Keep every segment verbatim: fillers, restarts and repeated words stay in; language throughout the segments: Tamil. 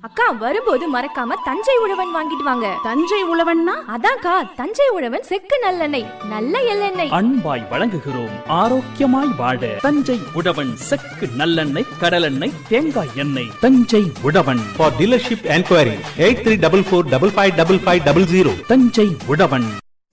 அக்கா வரும்போது மறக்காம தஞ்சை உழவன் வாங்கிட்டு வாங்க. தஞ்சை உழவன்னா? அதான்க்கா, தஞ்சை உழவன் செக்கு நல்லெண்ணெய், நல்ல எள்ளெண்ணெய். அன்பாய் வழங்குகிறோம், ஆரோக்கியமாய் வாழ தஞ்சை உழவன் செக்கு நல்லெண்ணெய், கடலெண்ணெய், தேங்காய் எண்ணெய். தஞ்சை உழவன். For dealership enquiry eight three four four five five five five zero zero. Thanjai உழவன்.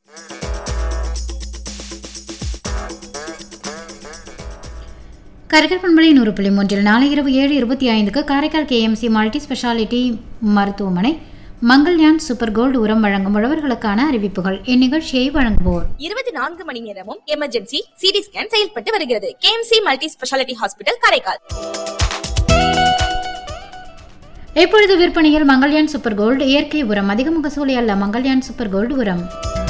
காரைக்கால் பண்பலை நூறு புள்ளி மூன்றில் நாளை இரவு ஏழு இருபத்தி ஐந்துக்கு காரைக்கால் கேஎம்சி மல்டி ஸ்பெஷாலிட்டி மருத்துவமனை மங்கள்யான் சூப்பர் கோல்டு உரம் வழங்கும் உழவர்களுக்கான அறிவிப்புகள். இந்நிகழ்ச்சியை வழங்குவோர் இருபத்தி நான்கு மணி நேரமும் எமர்ஜென்சி சிடி ஸ்கேன் செயல்பட்டு வருகிறது. KMC multi speciality hospital Karaikal. இப்பொழுது விற்பனையில் மங்கள்யான் சூப்பர் கோல்டு இயற்கை உரம், அதிக முகசூலி அல்ல. மங்கள்யான் சூப்பர் கோல்டு உரம்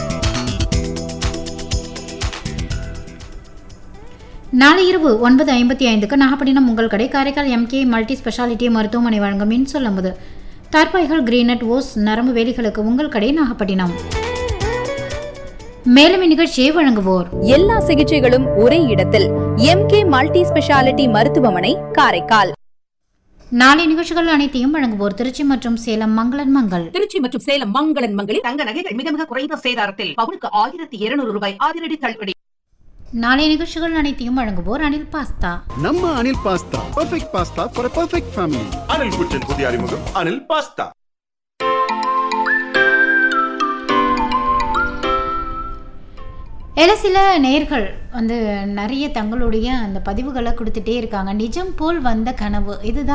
நாளை இரவு ஒன்பது ஐம்பத்தி ஐந்துக்கு நாகப்பட்டினம் உங்கள் கடை காரைக்கால் எம்கே மல்டி ஸ்பெஷாலிட்டி மருத்துவமனை வழங்கும் மின் சொல்லமுது தார்பாய்கள் கிரீனட் ஓஸ் நரம்பு வேலிகளுக்கு உங்கள் கடை நாகப்பட்டினம். மேலும் இந்நிகழ்ச்சியை வழங்குவோர் எல்லா சிகிச்சைகளும் ஒரே இடத்தில் எம்கே மல்டி ஸ்பெஷாலிட்டி மருத்துவமனை காரைக்கால். நாளை நிகழ்ச்சிகள் அனைத்தையும் வழங்குவோர் திருச்சி மற்றும் சேலம் மங்களன் மங்கள். திருச்சி மற்றும் சேலம் மங்களன் மங்களில் தங்க நகைகள் மிக மிக குறைந்த சேதாரத்தில் பவுனுக்கு ஆயிரத்தி இருநூறு ரூபாய் அதிரடி தள்ளுபடி. நாளை நிகழ்ச்சிகள் அனைத்தையும் வழங்குவோர் அனில் பாஸ்தா. நம்ம Anil pasta perfect pasta for a perfect family. Anil குச்சின் புதிய அறிமுகம் அனில் பாஸ்தா. எல சில நேர்கள் வந்து நிறைய தங்களுடைய அந்த பதிவுகளை கொடுத்துட்டே இருக்காங்க. நிஜம் போல் வந்த கனவு, இதுதான்